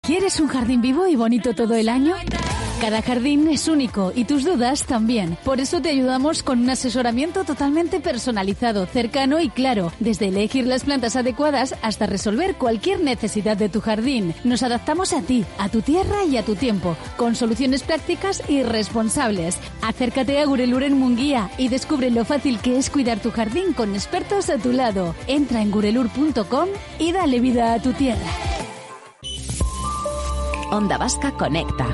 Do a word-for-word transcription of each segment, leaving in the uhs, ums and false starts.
¿Quieres un jardín vivo y bonito todo el año? Cada jardín es único y tus dudas también. Por eso te ayudamos con un asesoramiento totalmente personalizado, cercano y claro, desde elegir las plantas adecuadas hasta resolver cualquier necesidad de tu jardín. Nos adaptamos a ti, a tu tierra y a tu tiempo, con soluciones prácticas y responsables. Acércate a Gurelur en Munguía y descubre lo fácil que es cuidar tu jardín con expertos a tu lado. Entra en gurelur punto com y dale vida a tu tierra. Onda Vasca Conecta.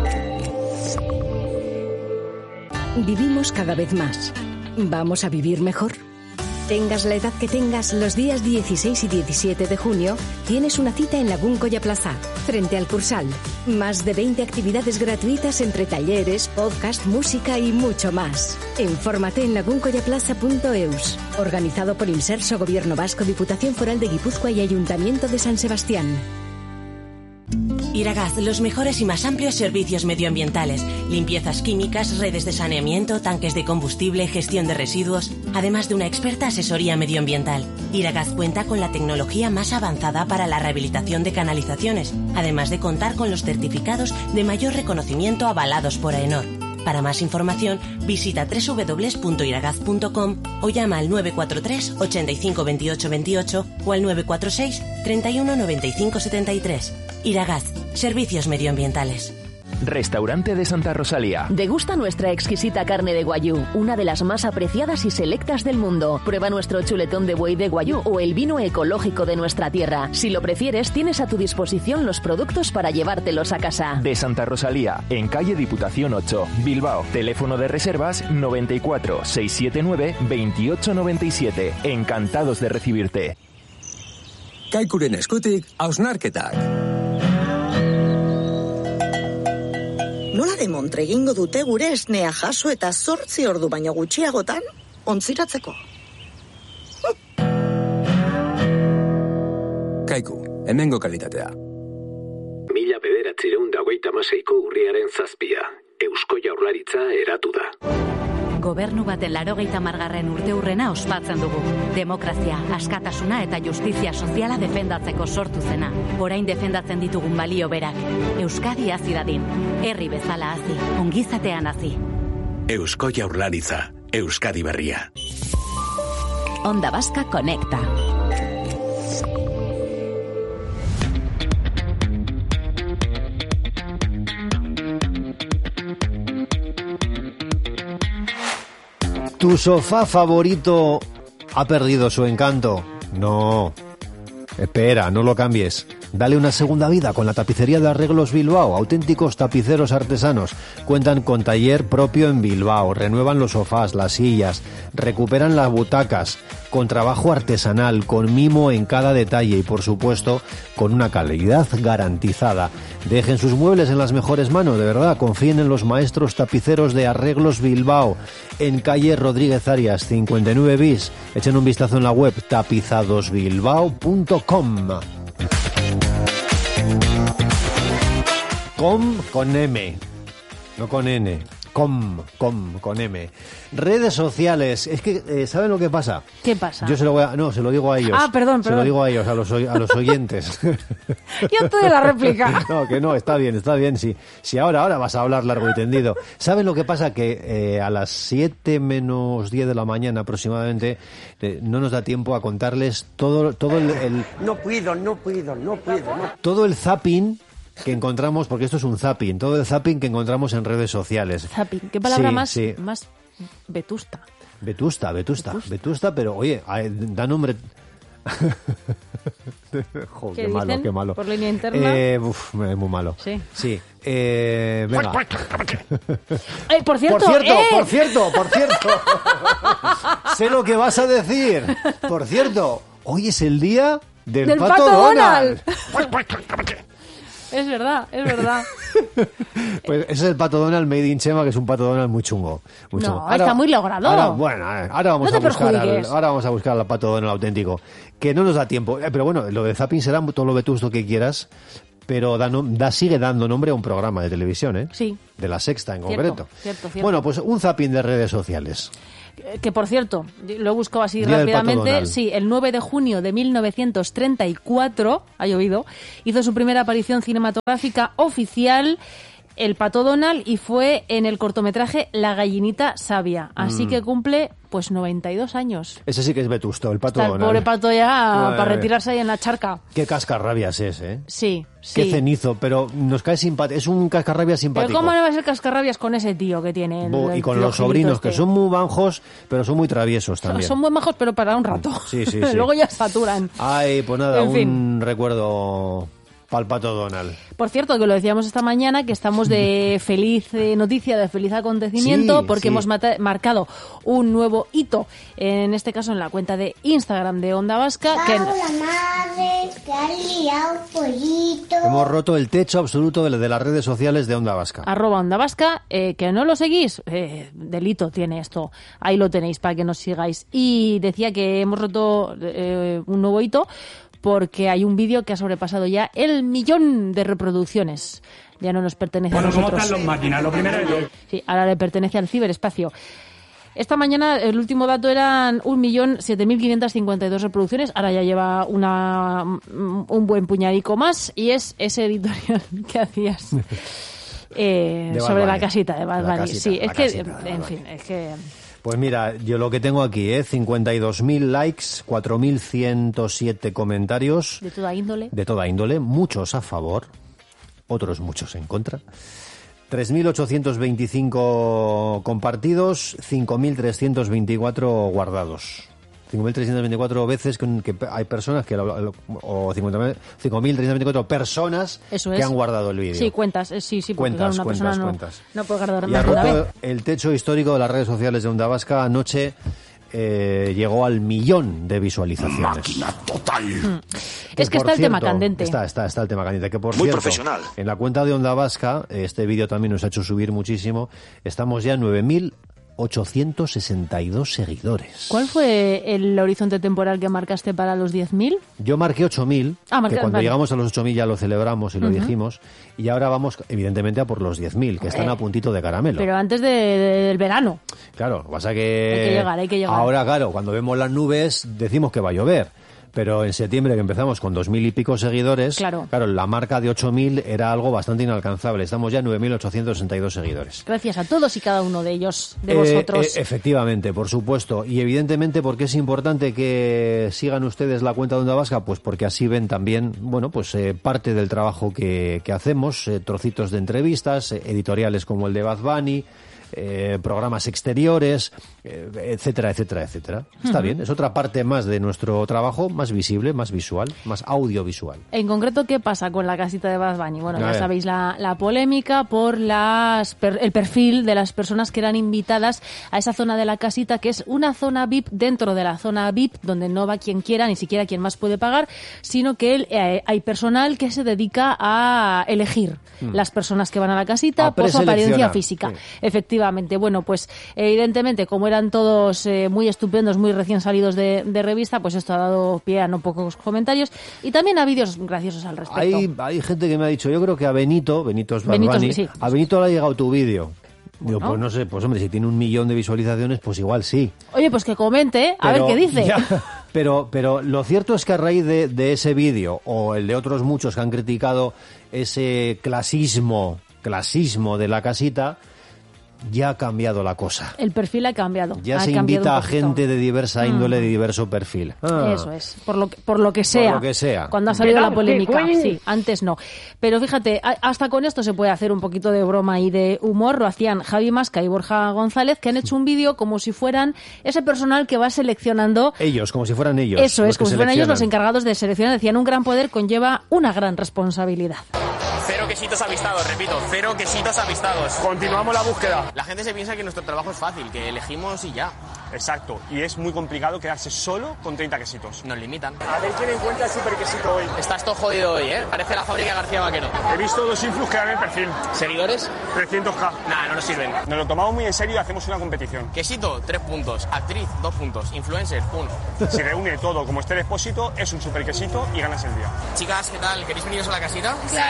Vivimos cada vez más. ¿Vamos a vivir mejor? Tengas la edad que tengas, los días dieciséis y diecisiete de junio tienes una cita en Lagun Colla Plaza, frente al Cursal. Más de veinte actividades gratuitas entre talleres, podcast, música y mucho más. Infórmate en lagun colla plaza punto eus. Organizado por Inserso, Gobierno Vasco, Diputación Foral de Guipúzcoa y Ayuntamiento de San Sebastián. Iragaz, los mejores y más amplios servicios medioambientales, limpiezas químicas, redes de saneamiento, tanques de combustible, gestión de residuos, además de una experta asesoría medioambiental. Iragaz cuenta con la tecnología más avanzada para la rehabilitación de canalizaciones, además de contar con los certificados de mayor reconocimiento avalados por AENOR. Para más información, visita doble u doble u doble u punto iragaz punto com o llama al nueve cuatro tres, ochenta y cinco, veintiocho veintiocho o al nueve cuatro seis, treinta y uno, noventa y cinco setenta y tres. Iragaz, servicios medioambientales. Restaurante de Santa Rosalía. Degusta nuestra exquisita carne de guayú, una de las más apreciadas y selectas del mundo. Prueba nuestro chuletón de buey de guayú o el vino ecológico de nuestra tierra. Si lo prefieres, tienes a tu disposición los productos para llevártelos a casa. De Santa Rosalía, en calle Diputación ocho, Bilbao. Teléfono de reservas noventa y cuatro, seiscientos setenta y nueve, veintiocho noventa y siete. Encantados de recibirte. Kaikuren eskutik, hausnarketak. Nola demontre egingo dute gure esnea jaso eta zortzi ordu baino gutxiagotan ontziratzeko? Kaiku, hemengo kalitatea. Mila bederatziehun eta hogeita hamaseiko urriaren zazpia. Eusko Jaurlaritza eratu da. Gobernu baten laurogeita hamargarren urteurrena ospatzen dugu. Demokrazia, askatasuna eta justizia soziala defendatzeko sortu zena. Orain defendatzen ditugun balio berak. Euskadi hazi dadin. Herri bezala hazi. Ongizatean hazi. Eusko Jaurlaritza. Euskadi berria. Onda Vasca Conecta. ¿Tu sofá favorito ha perdido su encanto? No. Espera, no lo cambies. Dale una segunda vida con la tapicería de Arreglos Bilbao. Auténticos tapiceros artesanos. Cuentan con taller propio en Bilbao. Renuevan los sofás, las sillas. Recuperan las butacas. Con trabajo artesanal, con mimo en cada detalle y, por supuesto, con una calidad garantizada. Dejen sus muebles en las mejores manos, de verdad. Confíen en los maestros tapiceros de Arreglos Bilbao. En calle Rodríguez Arias, cincuenta y nueve bis. Echen un vistazo en la web tapizados bilbao punto com. Com con M, no con N. Com, com, con M. Redes sociales. Es que, eh, ¿saben lo que pasa? ¿Qué pasa? Yo se lo voy a... No, se lo digo a ellos. Ah, perdón, perdón. Se lo digo a ellos, a los, a los oyentes. Yo tuve la réplica. No, que no, está bien, está bien. Si, si ahora, ahora vas a hablar largo y tendido. ¿Saben lo que pasa? Que eh, a las siete menos diez de la mañana aproximadamente eh, no nos da tiempo a contarles todo, todo el, el... No puedo, no puedo, no puedo. No. Todo el zapping que encontramos, porque esto es un zapping, todo el zapping que encontramos en redes sociales. Zapping, qué palabra sí, más, sí. más vetusta. Vetusta, vetusta, vetusta, vetusta, pero oye, da nombre... Joder, qué, qué malo, qué malo. Por línea interna. Eh, uf, es muy malo. Sí. Sí. Eh, venga. eh, por cierto, por cierto, eh. por cierto, por cierto. Sé lo que vas a decir. Por cierto, hoy es el día del, del Pato, Pato Donald. Donald. Es verdad, es verdad. Pues ese es el Pato Donald made in Chema, que es un Pato Donald muy chungo. Muy no, chungo. Ahora, está muy logrado. Ahora, bueno, ahora vamos, no a buscar al, ahora vamos a buscar al Pato Donald auténtico. Que no nos da tiempo. Eh, pero bueno, lo de zapping será todo lo vetusto que quieras, pero da, no, da sigue dando nombre a un programa de televisión, ¿eh? Sí. De La Sexta en cierto, concreto. Cierto, cierto. Bueno, pues un zapping de redes sociales. Que, por cierto, lo he buscado así Día rápidamente. Sí, el nueve de junio de mil novecientos treinta y cuatro, ha llovido, hizo su primera aparición cinematográfica oficial el Pato Donald y fue en el cortometraje La gallinita sabia. Así mm. que cumple pues noventa y dos años. Ese sí que es vetusto, el Pato Está Donald. El pobre pato ya Madre para retirarse ahí en la charca. Qué cascarrabias es, ¿eh? Sí, sí. Qué cenizo, pero nos cae simpático. Es un cascarrabias simpático. Pero ¿cómo no va a ser cascarrabias con ese tío que tiene? El, Bo, y con los sobrinos, este. que son muy banjos, pero son muy traviesos también. Son muy majos, pero para un rato. Sí, sí, sí. Luego ya saturan. Ay, pues nada, en un fin. recuerdo pa'l Pato Donald. Por cierto, que lo decíamos esta mañana, que estamos de feliz eh, noticia, de feliz acontecimiento, sí, porque sí. hemos mata- marcado un nuevo hito, en este caso en la cuenta de Instagram de Onda Vasca. Que... la madre, que ha liado pollito. Hemos roto el techo absoluto de, de las redes sociales de Onda Vasca. Arroba Onda Vasca, eh, que no lo seguís, eh, delito tiene esto, ahí lo tenéis para que nos sigáis. Y decía que hemos roto eh, un nuevo hito, porque hay un vídeo que ha sobrepasado ya el millón de reproducciones. Ya no nos pertenece bueno, a nosotros. Bueno, ¿cómo están los máquinas? Lo primero es yo. Sí, ahora le pertenece al ciberespacio. Esta mañana el último dato eran un millón siete mil quinientas cincuenta y dos reproducciones. Ahora ya lleva una un buen puñadico más. Y es ese editorial que hacías eh, sobre la casita de Bad Bunny. Sí, es que, en fin, es que... Pues mira, yo lo que tengo aquí es ¿eh? cincuenta y dos mil likes, cuatro mil ciento siete comentarios. De toda índole. De toda índole, muchos a favor, otros muchos en contra. tres mil ochocientos veinticinco compartidos, cinco mil trescientos veinticuatro guardados. cinco mil trescientos veinticuatro veces que, que hay personas que o cinco mil trescientos veinticuatro personas Eso que es. han guardado el vídeo. Sí, cuentas, sí, sí, porque cuentas, claro, una cuentas, persona cuentas. No, no puede guardar y más ha de una roto vez. el techo histórico de las redes sociales de Onda Vasca. Anoche eh, llegó al millón de visualizaciones. Máquina total. Mm. Es que está el cierto, tema candente. Está, está, está el tema candente. Que por Muy cierto, profesional. En la cuenta de Onda Vasca, este vídeo también nos ha hecho subir muchísimo. Estamos ya en nueve mil ochocientos sesenta y dos seguidores. ¿Cuál fue el horizonte temporal que marcaste para los diez mil? Yo marqué ocho mil, ah, marqué, que cuando vale. llegamos a los ocho mil ya lo celebramos y lo uh-huh. dijimos, y ahora vamos evidentemente a por los diez mil, que están eh, a puntito de caramelo. Pero antes de, de, del verano. Claro, lo que pasa que... Hay que llegar, hay que llegar. Ahora, claro, cuando vemos las nubes decimos que va a llover. Pero en septiembre, que empezamos con dos mil y pico seguidores, claro. claro, la marca de ocho mil era algo bastante inalcanzable. Estamos ya en nueve mil ochocientos sesenta y dos seguidores. Gracias a todos y cada uno de ellos, de eh, vosotros. Eh, efectivamente, por supuesto. Y evidentemente, ¿por qué es importante que sigan ustedes la cuenta de Onda Vasca? Pues porque así ven también, bueno, pues eh, parte del trabajo que, que hacemos, eh, trocitos de entrevistas, eh, editoriales como el de Bad Bunny, Eh, programas exteriores, eh, etcétera, etcétera, etcétera. Está uh-huh. bien, es otra parte más de nuestro trabajo, más visible, más visual, más audiovisual. En concreto, ¿qué pasa con la casita de Bad Bunny? Bueno, A ya ver. sabéis la, la polémica por las per, el perfil de las personas que eran invitadas a esa zona de la casita, que es una zona V I P dentro de la zona V I P, donde no va quien quiera, ni siquiera quien más puede pagar, sino que eh, hay personal que se dedica a elegir mm. las personas que van a la casita a por su apariencia física. Sí. Efectivamente. Bueno, pues evidentemente, como eran todos eh, muy estupendos, muy recién salidos de, de revista, pues esto ha dado pie a no pocos comentarios y también a vídeos graciosos al respecto. Hay, hay gente que me ha dicho, yo creo que a Benito, Benito es Bad Bunny, sí. a Benito le ha llegado tu vídeo. Digo, Bueno. pues no sé, pues hombre, si tiene un millón de visualizaciones, pues igual sí. Oye, pues que comente, a Pero, ver qué dice. Ya, pero, pero lo cierto es que a raíz de, de ese vídeo, o el de otros muchos que han criticado ese clasismo, clasismo de la casita, ya ha cambiado la cosa. El perfil ha cambiado. Ya ha se cambiado invita a un poquito. gente de diversa índole, Mm. de diverso perfil. Ah. Eso es, por lo que, por lo que sea. Por lo que sea. Cuando ha salido Pero, la polémica. sí, Sí, antes no. Pero fíjate, a- hasta con esto se puede hacer un poquito de broma y de humor. Lo hacían Javi Masca y Borja González, que han hecho un vídeo como si fueran ese personal que va seleccionando. Ellos, como si fueran ellos. Eso es, los que como si fueran ellos los seleccionan. encargados de seleccionar. Decían, un gran poder conlleva una gran responsabilidad. Cero quesitos avistados, repito, cero quesitos avistados. Continuamos la búsqueda. La gente se piensa que nuestro trabajo es fácil, que elegimos y ya. Exacto, y es muy complicado quedarse solo con treinta quesitos. Nos limitan. A ver quién encuentra el super quesito hoy. Estás todo jodido hoy, ¿eh? Parece la fábrica García Vaquero. He visto dos influx que dan el perfil. ¿Seguidores? trescientos k. Nah, no nos sirven. Nos lo tomamos muy en serio y hacemos una competición. Quesito, tres puntos. Actriz, dos puntos. Influencer, uno. Si reúne todo como Esther Expósito, es un super quesito y ganas el día. Chicas, ¿qué tal? ¿Queréis veniros a la casita? Claro,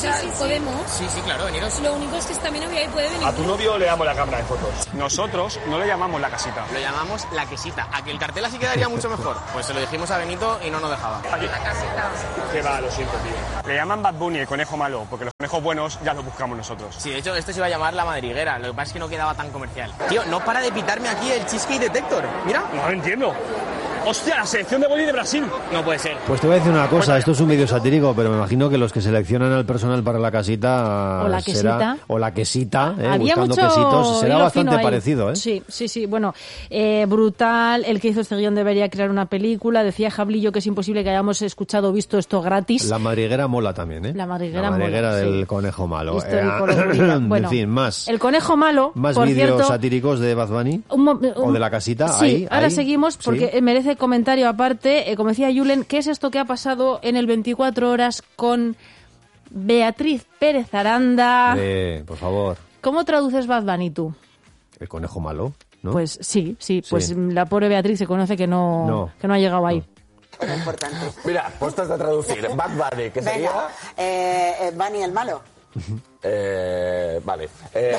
sea, sí, sí. podemos. Sí, sí, claro, veniros. Lo único es que está mi novia y puede venir. A tu novio le damos la cámara de fotos. Nosotros no le llamamos la casita. Lo llamamos la quesita. A que el cartel así quedaría mucho mejor. Pues se lo dijimos a Benito y no nos dejaba. Aquí. La casita. Que va, lo siento, tío. Le llaman Bad Bunny, el conejo malo, porque los conejos buenos ya los buscamos nosotros. Sí, de hecho, esto se iba a llamar la madriguera. Lo que pasa es que no quedaba tan comercial. Tío, no para de pitarme aquí el Cheesecake Detector. Mira. No lo entiendo. ¡Hostia, la selección de boli de Brasil! No puede ser. Pues te voy a decir una cosa, esto es un vídeo satírico, pero me imagino que los que seleccionan al personal para la casita... O la será, quesita. o la quesita, eh, Había buscando mucho quesitos, será hilo bastante fino ahí. parecido, ¿eh? Sí, sí, sí. Bueno, eh, brutal. El que hizo este guión debería crear una película. Decía Jablillo que es imposible que hayamos escuchado o visto esto gratis. La madriguera mola también, ¿eh? La madriguera La madriguera mola, del sí. conejo malo. Histórico, Eh, locura. Bueno, en fin, más. El conejo malo, Más por vídeos cierto, satíricos de Bad Bunny un mo- un- o de la casita. Sí, ahí, ahora ahí. seguimos porque Sí. merece comentario aparte. Eh, como decía Julen, ¿qué es esto que ha pasado en el veinticuatro horas con Beatriz Pérez Aranda? Eh, por favor, ¿Cómo traduces Bad Bunny tú? el conejo malo, ¿no? Pues sí, sí, Sí. pues la pobre Beatriz se conoce que no, No. que no ha llegado ahí. Importante. Mira, puestos a traducir. Bad Bunny, que sería... Venga, eh, eh, Bunny el malo. Eh, vale. Eh,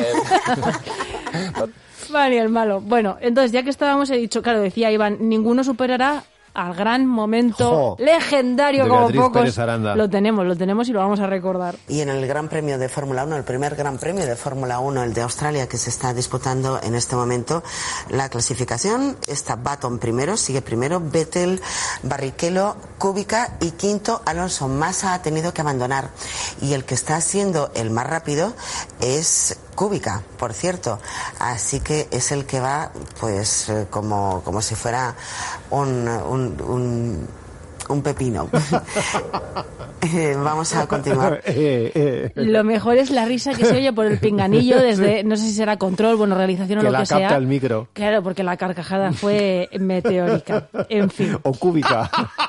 Vale, el malo. Bueno, entonces ya que estábamos, he dicho, claro, decía Iván, ninguno superará al gran momento Jo, legendario de como Beatriz pocos. Pérez Aranda. Lo tenemos, lo tenemos y lo vamos a recordar. Y en el Gran Premio de Fórmula uno, el primer Gran Premio de Fórmula uno, el de Australia, que se está disputando en este momento, la clasificación está Button primero, sigue primero Vettel, Barrichello, Kubica y quinto Alonso. Massa ha tenido que abandonar. Y el que está siendo el más rápido es Kubica, por cierto. Así que es el que va, pues, eh, como, como si fuera un, un, un, un pepino. Eh, vamos a continuar. Eh, eh. Lo mejor es la risa que se oye por el pinganillo desde, no sé si será control, bueno, realización o Que lo la que capta sea. el micro. Claro, porque la carcajada fue meteórica. En fin. O cúbica.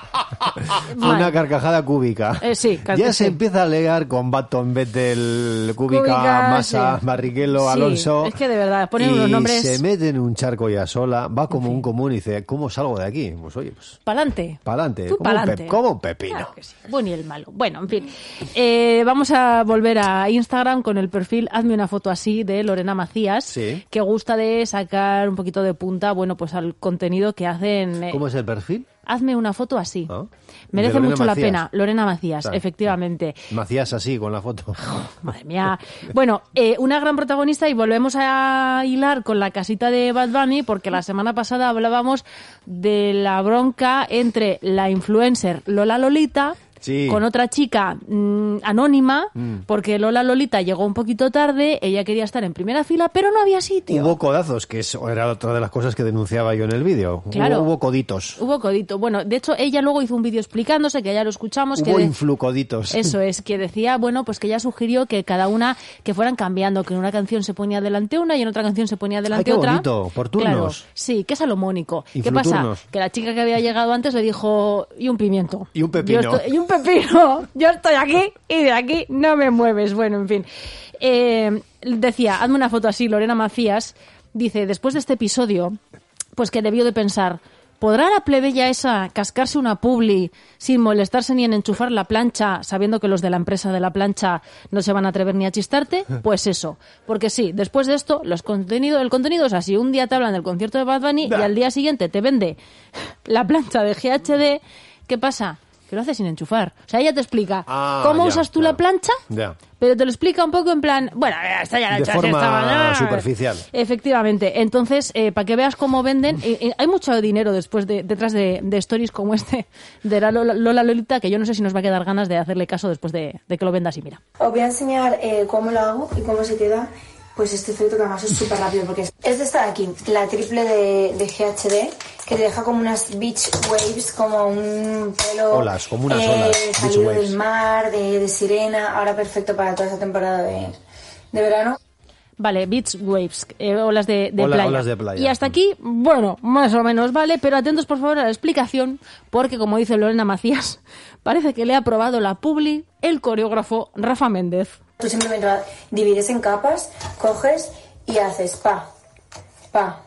Vale. Una carcajada cúbica. Eh, sí, Ya sí. se empieza a leer con Baton, Vettel, Cúbica, Cúbica, Massa, sí. Barrichello, Sí, Alonso. es que de verdad, ponen y unos nombres... se mete en un charco ya sola, va como un común y dice, ¿cómo salgo de aquí? Pues oye, pues Pa'lante. pa'lante, Tú como, un pa'lante. pep- como un pepino. Claro que sí. Bueno, y el malo. Bueno, en fin. Eh, vamos a volver a Instagram con el perfil Hazme una foto así de Lorena Macías, Sí. que gusta de sacar un poquito de punta, bueno, pues al contenido que hacen. eh, ¿Cómo es el perfil? Hazme una foto así. Ah. Merece De Lorena mucho la Macías. pena. Lorena Macías, Claro, efectivamente. Macías así, con la foto. Madre mía. Bueno, eh, una gran protagonista y volvemos a hilar con la casita de Bad Bunny porque la semana pasada hablábamos de la bronca entre la influencer Lola Lolita Sí. con otra chica mm, anónima Mm. porque Lola Lolita llegó un poquito tarde, ella quería estar en primera fila, pero no había sitio. Hubo codazos, que eso era otra de las cosas que denunciaba yo en el vídeo. Claro. Hubo, hubo coditos. Hubo codito. Bueno, de hecho, ella luego hizo un vídeo explicándose, que ya lo escuchamos. Hubo que de- influcoditos. Eso es, que decía, bueno, pues que ella sugirió que cada una, que fueran cambiando, que en una canción se ponía delante una y en otra canción se ponía delante Ay, qué otra. bonito, por turnos. Claro, sí, que salomónico. ¿Qué Influturnos. pasa? Que la chica que había llegado antes le dijo, y un pimiento. Y un pepino. Yo estoy- y un pepino. Yo estoy aquí y de aquí no me mueves. Bueno, en fin. Eh, decía, hazme una foto así, Lorena Macías. Dice, después de este episodio, pues que debió de pensar, ¿podrá la plebeya esa cascarse una publi sin molestarse ni en enchufar la plancha, sabiendo que los de la empresa de la plancha no se van a atrever ni a chistarte? Pues eso. Porque sí, después de esto, los contenido, el contenido es así. Un día te hablan del concierto de Bad Bunny y al día siguiente te vende la plancha de G H D. ¿Qué pasa? Que lo hace sin enchufar. O sea, ella te explica Ah, cómo ya, usas tú claro. la plancha, Ya. pero te lo explica un poco en plan, bueno, esta ya la he De hecho así, forma esta mañana. superficial. Efectivamente. Entonces, eh, para que veas cómo venden, eh, eh, hay mucho dinero después de, detrás de, de stories como este de la Lola, Lola Lolita, que yo no sé si nos va a quedar ganas de hacerle caso después de, de que lo venda así, mira. Os voy a enseñar eh, cómo lo hago y cómo se queda pues este efecto que además es súper rápido porque es, es de esta de aquí, la triple de, de G H D, que te deja como unas beach waves, como un pelo Olas, como unas eh, olas, beach salido waves. del mar, de, de sirena, ahora perfecto para toda esta temporada de, de verano. Vale, beach waves, eh, olas de, de, Ola- playa. olas de playa. Y hasta aquí, bueno, más o menos vale, pero atentos por favor a la explicación, porque como dice Lorena Macías, parece que le ha aprobado la publi el coreógrafo Rafa Méndez. Tú simplemente divides en capas, coges y haces pa, pa,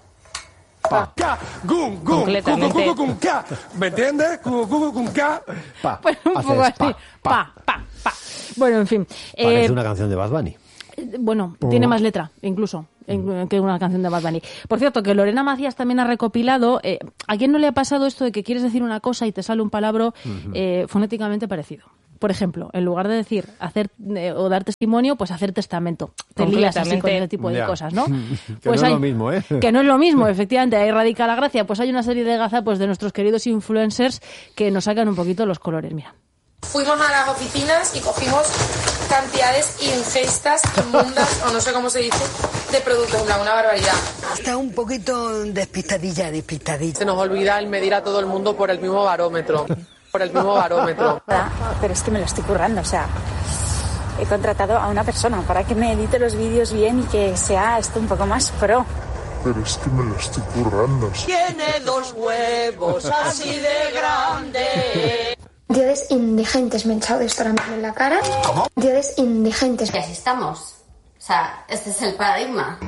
pa. Gum, gum, Completamente. gum, gum, gum, ca. ¿Me entiendes? Gum, gum, gum, ca. Pa. Pues un Haces poco así, pa, pa. pa, pa, pa. Bueno, en fin. Parece eh, una canción de Bad Bunny. Bueno, tiene más letra, incluso, en, que una canción de Bad Bunny. Por cierto, que Lorena Macías también ha recopilado... Eh, ¿A quién no le ha pasado esto de que quieres decir una cosa y te sale un palabra uh-huh. eh, fonéticamente parecido? Por ejemplo, en lugar de decir hacer eh, o dar testimonio, pues hacer testamento. Te lías así con ese tipo de ya. cosas, ¿no? que pues no hay, es lo mismo, ¿eh? Que no es lo mismo, efectivamente. Ahí radica la gracia. Pues hay una serie de gazapos de nuestros queridos influencers que nos sacan un poquito los colores. Mira. Fuimos a las oficinas y cogimos cantidades ingestas, inmundas, o no sé cómo se dice, de productos, una barbaridad. Está un poquito despistadilla, despistadilla. Se nos olvida el medir a todo el mundo por el mismo barómetro. Por el mismo barómetro. Pero es que me lo estoy currando, o sea, he contratado a una persona para que me edite los vídeos bien y que sea esto un poco más pro. Pero es que me lo estoy currando. Tiene dos huevos así de grandes. Dioses indigentes, me he echado esto ahora mismo en la cara. ¿Cómo? Dioses indigentes. Y así estamos. O sea, este es el paradigma.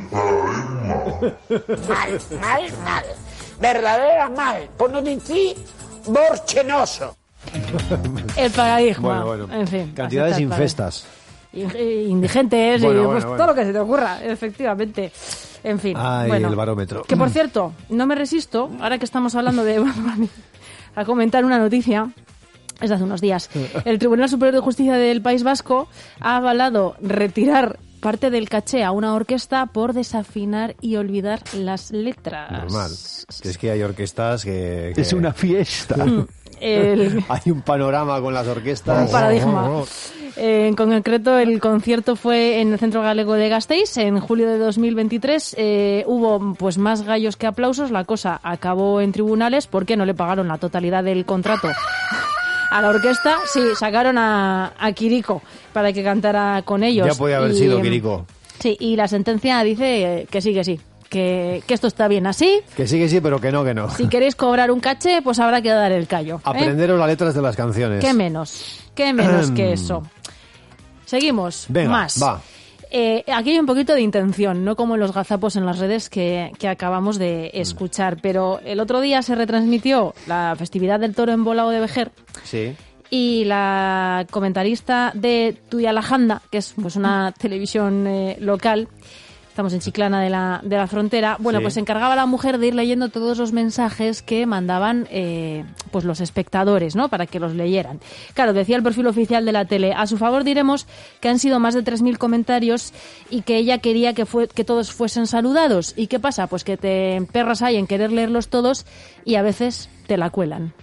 Mal, mal, mal. Verdadera mal. Por no decir borchenoso. El paradigma. Bueno, bueno. En fin. Cantidades infestas. Indigentes, bueno, y bueno, pues bueno. todo lo que se te ocurra, efectivamente. En fin. Ay, bueno. el barómetro. Que por cierto, no me resisto, ahora que estamos hablando de a comentar una noticia. Es de hace unos días. El Tribunal Superior de Justicia del País Vasco ha avalado retirar parte del caché a una orquesta por desafinar y olvidar las letras. Normal. Es que hay orquestas que... que... Es una fiesta. El... Hay un panorama con las orquestas. Un paradigma. Eh, en concreto, el concierto fue en el Centro Galego de Gasteiz en julio de dos mil veintitrés. Eh, hubo pues más gallos que aplausos. La cosa acabó en tribunales porque no le pagaron la totalidad del contrato a la orquesta. Sí, sacaron a, a Quirico para que cantara con ellos. Ya podía haber y, sido Quirico. Sí, y la sentencia dice que sí, que sí. Que, que esto está bien así. Que sí, que sí, pero que no, que no. Si queréis cobrar un caché, pues habrá que dar el callo. ¿eh? Aprenderos las letras de las canciones. ¿Qué menos? ¿Qué menos que eso? Seguimos. Venga, más. va. Eh, aquí hay un poquito de intención, no como en los gazapos en las redes que, que acabamos de escuchar. Pero el otro día se retransmitió la festividad del toro embolado de Vejer. Sí. Y la comentarista de Tuya la Janda, que es pues una televisión eh, local, estamos en Chiclana de la, de la Frontera, bueno, Sí. pues se encargaba a la mujer de ir leyendo todos los mensajes que mandaban eh, pues los espectadores, ¿no?, para que los leyeran. Claro, decía el perfil oficial de la tele, a su favor diremos que han sido más de tres mil comentarios y que ella quería que, fue, que todos fuesen saludados. ¿Y qué pasa? Pues que te emperras ahí en querer leerlos todos y a veces te la cuelan.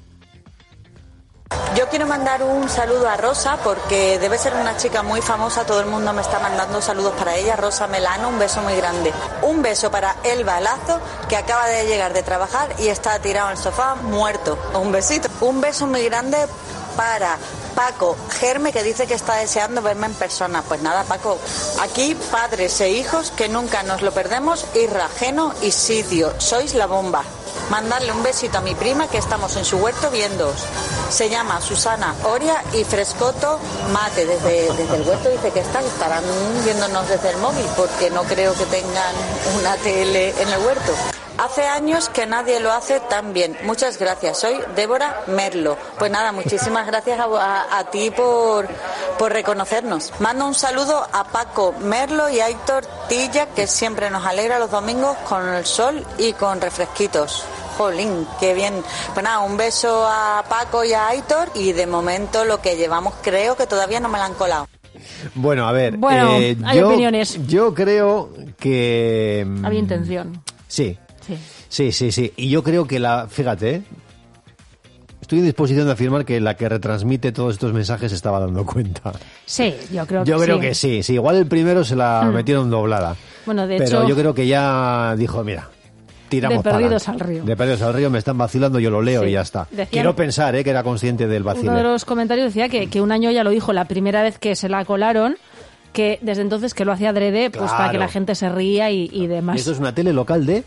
Yo quiero mandar un saludo a Rosa porque debe ser una chica muy famosa, todo el mundo me está mandando saludos para ella. Rosa Melano, un beso muy grande. Un beso para Elba Lazo, que acaba de llegar de trabajar y está tirado en el sofá muerto. Un besito. Un beso muy grande para Paco Germe, que dice que está deseando verme en persona. Pues nada, Paco, aquí padres e hijos que nunca nos lo perdemos, Irra, Geno y Sidio, sois la bomba. Mandarle un besito a mi prima que estamos en su huerto viéndoos. Se llama Susana Oria y Frescoto Mate. Desde, desde el huerto dice que están, estarán viéndonos desde el móvil porque no creo que tengan una tele en el huerto. Hace años que nadie lo hace tan bien. Muchas gracias. Soy Débora Merlo. Pues nada, muchísimas gracias a, a, a ti por, por reconocernos. Mando un saludo a Paco Merlo y a Héctor Tilla, que siempre nos alegra los domingos con el sol y con refresquitos. Jolín, qué bien. Pues nada, un beso a Paco y a Aitor y de momento lo que llevamos creo que todavía no me la han colado. Bueno, a ver. Bueno, eh, hay yo, opiniones. Yo creo que... Había intención. Sí. Sí. Sí, sí, sí. Y yo creo que la... Fíjate, ¿eh? Estoy en disposición de afirmar que la que retransmite todos estos mensajes se estaba dando cuenta. Sí, yo creo que Yo sí. creo que sí. Sí, igual el primero se la Mm. metieron doblada. Bueno, de Pero hecho... yo creo que ya dijo, mira, tiramos De para perdidos adelante. al río. De perdidos al río, me están vacilando, yo lo leo Sí. y ya está. Decían- Quiero pensar, ¿eh?, que era consciente del vacile. Uno de los comentarios decía que, que un año ya lo dijo la primera vez que se la colaron, que desde entonces que lo hacía adrede pues Claro. para que la gente se ría y, y Y demás. esto es una tele local de...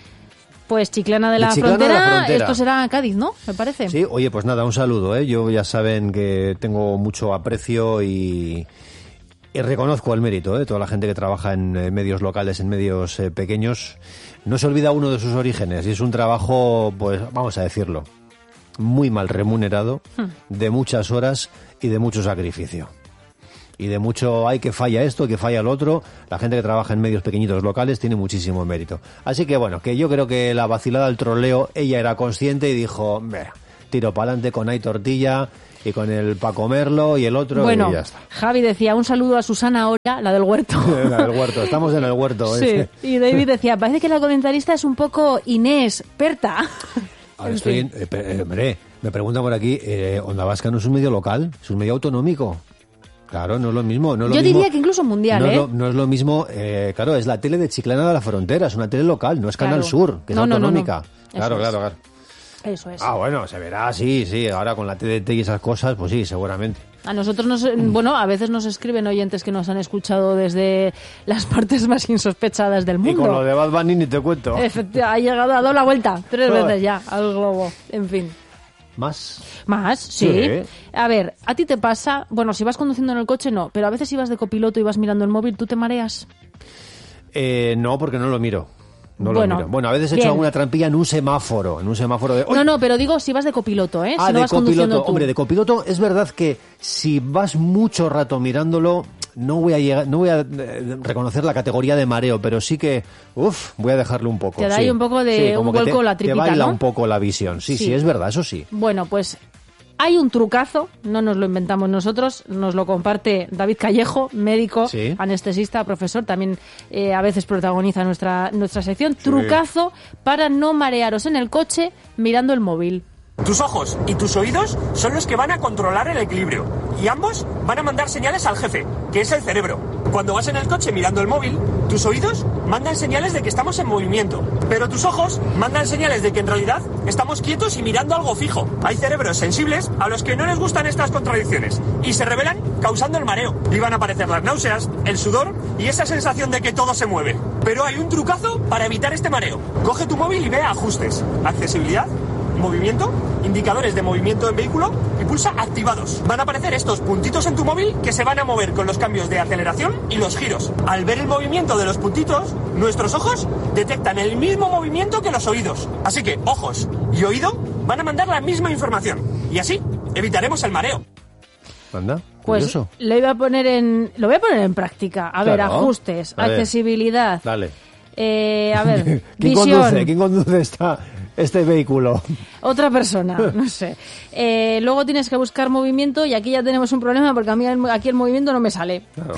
Pues Chiclana de la, De Chiclana de la frontera, Frontera. esto será Cádiz, ¿no? Me parece. Sí, oye, pues nada, un saludo, ¿eh? Yo ya saben que tengo mucho aprecio y, y reconozco el mérito, ¿eh? Toda la gente que trabaja en eh, medios locales, en medios eh, pequeños, no se olvida uno de sus orígenes y es un trabajo, pues vamos a decirlo, muy mal remunerado, Hmm. de muchas horas y de mucho sacrificio. y de mucho hay que falla esto, que falla lo otro. La gente que trabaja en medios pequeñitos locales tiene muchísimo mérito. Así que bueno, que yo creo que la vacilada al troleo, ella era consciente y dijo, mira, tiro para adelante con Hay Tortilla y con el para comerlo y el otro bueno, y ya está. Javi decía, un saludo a Susana Oria, la del huerto. La del huerto, estamos en el huerto. Sí, ¿eh? y David decía, parece que la comentarista es un poco Inés, Perta. Ahora en estoy fin. en, eh, eh, hombre, me preguntan por aquí, eh, Onda Vasca no es un medio local, es un medio autonómico. Claro, no es lo mismo. No es Yo lo diría mismo, que incluso mundial, no ¿eh? Es lo, no es lo mismo, eh, claro, es la tele de Chiclana de la Frontera, es una tele local, no es Canal claro. Sur, que es no, autonómica. No, no, no. Claro, Eso claro, es. claro. Eso es. Ah, bueno, se verá, sí, sí, ahora con la T D T y esas cosas, pues sí, seguramente. A nosotros nos, bueno, a veces nos escriben oyentes que nos han escuchado desde las partes más insospechadas del mundo. Y con lo de Bad Bunny ni te cuento. Efectivamente, ha llegado, ha dado la vuelta tres veces ya al globo, en fin. ¿Más? Más, sí. sí. A ver, ¿a ti te pasa? Bueno, si vas conduciendo en el coche no, pero a veces si vas de copiloto y vas mirando el móvil, ¿tú te mareas? Eh, no, porque no lo miro. No bueno, lo miro. Bueno, a veces he bien. hecho alguna trampilla en un semáforo, en un semáforo de... ¡Uy! No, no, pero digo si vas de copiloto, ¿eh? Ah, si no de vas conduciendo copiloto. tú. Hombre, de copiloto es verdad que si vas mucho rato mirándolo, no voy a llegar, no voy a eh, reconocer la categoría de mareo, pero sí que, uff, voy a dejarlo un poco. Te da sí. ahí un poco de sí, un que vuelco te, la tripita, te baila ¿no? un poco la visión. Sí, sí, sí, es verdad, eso sí. Bueno, pues hay un trucazo, no nos lo inventamos nosotros, nos lo comparte David Callejo, médico, sí. anestesista, profesor, también eh, a veces protagoniza nuestra, nuestra sección. Sí. Trucazo para no marearos en el coche mirando el móvil. Tus ojos y tus oídos son los que van a controlar el equilibrio y ambos van a mandar señales al jefe, que es el cerebro. Cuando vas en el coche mirando el móvil, tus oídos mandan señales de que estamos en movimiento, pero tus ojos mandan señales de que en realidad estamos quietos y mirando algo fijo. Hay cerebros sensibles a los que no les gustan estas contradicciones y se revelan causando el mareo. Y van a aparecer las náuseas, el sudor y esa sensación de que todo se mueve. Pero hay un trucazo para evitar este mareo. Coge tu móvil y ve a ajustes, accesibilidad, movimiento, indicadores de movimiento en vehículo y pulsa activados. Van a aparecer estos puntitos en tu móvil que se van a mover con los cambios de aceleración y los giros. Al ver el movimiento de los puntitos, nuestros ojos detectan el mismo movimiento que los oídos. Así que ojos y oído van a mandar la misma información y así evitaremos el mareo. Anda, pues curioso. lo iba a poner en lo voy a poner en práctica. A claro. ver, ajustes, a ver. accesibilidad. Dale. Eh, a ver, ¿Quién visión. conduce? ¿Quién conduce esta este vehículo? Otra persona, no sé. Eh, luego tienes que buscar movimiento y aquí ya tenemos un problema porque a mí el, aquí el movimiento no me sale. Claro.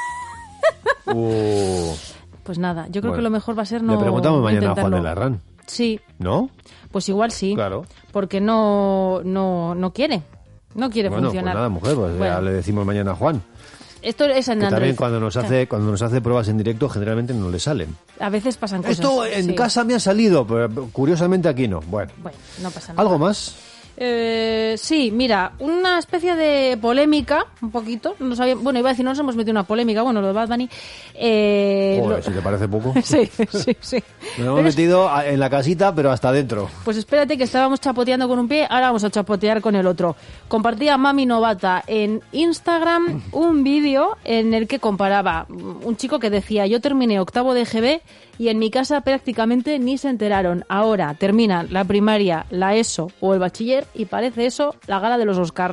uh. Pues nada, yo creo bueno, que lo mejor va a ser no le preguntamos mañana intentarlo. a Juan de Larrán. Sí. ¿No? Pues igual sí. Claro. Porque no, no, no quiere. No quiere bueno, funcionar. Pues nada, mujer, pues bueno. ya le decimos mañana a Juan. Esto es en que Android. también cuando nos hace claro. cuando nos hace pruebas en directo generalmente no le salen. A veces pasan cosas. Esto en sí. casa me ha salido, pero curiosamente aquí no. Bueno, bueno no pasa nada. ¿Algo más? Eh, sí, mira, una especie de polémica, un poquito. No sabía, bueno, iba a decir, no nos hemos metido en una polémica, bueno, lo de Bad Bunny. Eh, Joder, lo... si te parece poco. sí, sí, sí. Nos hemos metido es... en la casita, pero hasta adentro. Pues espérate que estábamos chapoteando con un pie, ahora vamos a chapotear con el otro. Compartía Mami Novata en Instagram un vídeo en el que comparaba un chico que decía, yo terminé octavo de G B y en mi casa prácticamente ni se enteraron. Ahora terminan la primaria, la ESO o el bachiller y parece eso la gala de los Oscar.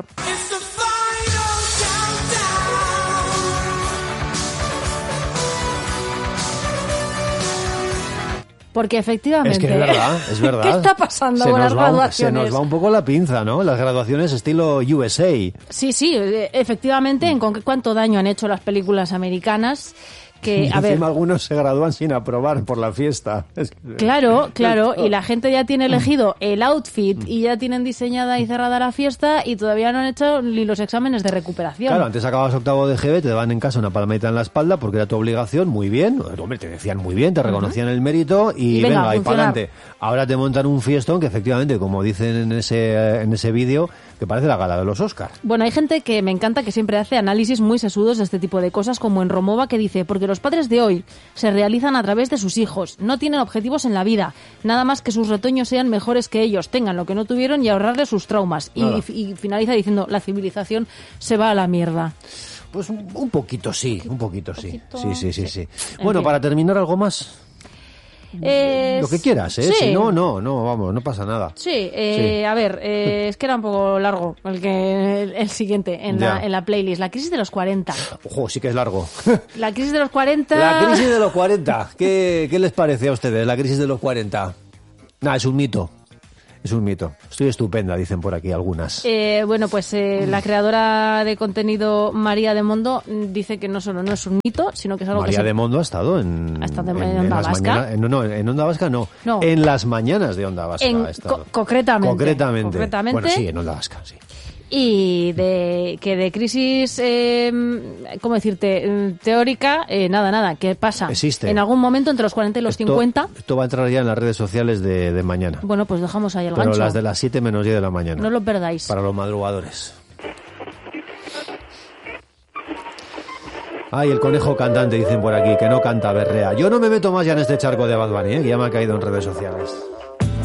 Porque efectivamente... Es que es verdad, es verdad. ¿Qué está pasando se con las va, graduaciones? Se nos va un poco la pinza, ¿no? Las graduaciones estilo U S A. Sí, sí, efectivamente. ¿En cuánto daño han hecho las películas americanas? Que, a y ver, encima algunos se gradúan sin aprobar por la fiesta. Claro, claro, y la gente ya tiene elegido el outfit y ya tienen diseñada y cerrada la fiesta y todavía no han hecho ni los exámenes de recuperación. Claro, antes acababas octavo de G B, te daban en casa una palmadita en la espalda porque era tu obligación, muy bien, hombre, te decían muy bien, te reconocían uh-huh. el mérito y, y venga, venga ahí para adelante. Ahora te montan un fiestón que efectivamente, como dicen en ese, en ese vídeo, que parece la gala de los Oscars. Bueno, hay gente que me encanta que siempre hace análisis muy sesudos de este tipo de cosas, como en Romova, que dice, porque los padres de hoy se realizan a través de sus hijos, no tienen objetivos en la vida, nada más que sus retoños sean mejores que ellos, tengan lo que no tuvieron y ahorrarles sus traumas. Y, y finaliza diciendo, la civilización se va a la mierda. Pues un, un poquito sí, un poquito sí. poquito, sí, sí, sí, sí. sí. Bueno, fin. Para terminar, ¿algo más? Eh, Lo que quieras, ¿eh? Sí. Si no, no, no, vamos, no pasa nada. Sí, eh, Sí. a ver, eh, es que era un poco largo el que el, el siguiente en la, Ya. en la playlist. La crisis de los cuarenta. Ojo, sí que es largo. La crisis de los cuarenta... La crisis de los cuarenta. ¿Qué, qué les parece a ustedes la crisis de los cuarenta? Nada, es un mito. Es un mito. Estoy estupenda, dicen por aquí algunas. Eh, bueno, pues eh, la creadora de contenido María de Mondo mm, dice que no solo no es un mito, sino que es algo María que se... de Mondo ha estado en, ¿Ha estado en- en- en en Onda las Vasca? mañanas- en- no, no, en Onda Vasca no. No. En las mañanas de Onda Vasca en- ha estado. co- concretamente. Concretamente. Concretamente. Bueno, sí, en Onda Vasca, sí. Y de que de crisis, eh, ¿cómo decirte? Eh, Teórica, eh, nada, nada. ¿Qué pasa? Existe. En algún momento entre los cuarenta y los Esto- cincuenta. Esto va a entrar ya en las redes sociales de, de mañana. Bueno, pues dejamos ahí el Pero gancho. las de las siete menos diez de la mañana. No lo perdáis. Para los madrugadores. Ay, el conejo cantante, dicen por aquí, que no canta berrea. Yo no me meto más ya en este charco de Bad Bunny, ¿eh? Que ya me ha caído en redes sociales.